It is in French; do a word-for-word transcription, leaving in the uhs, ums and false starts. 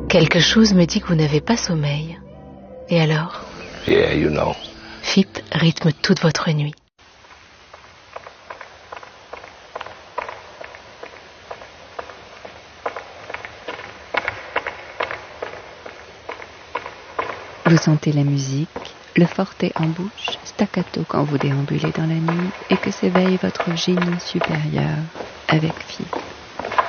Quelque chose me dit que vous n'avez pas sommeil. Et alors? Yeah, you know. Fit rythme toute votre nuit. Vous sentez la musique, le forté en bouche, staccato quand vous déambulez dans la nuit et que s'éveille votre génie supérieur avec Fit.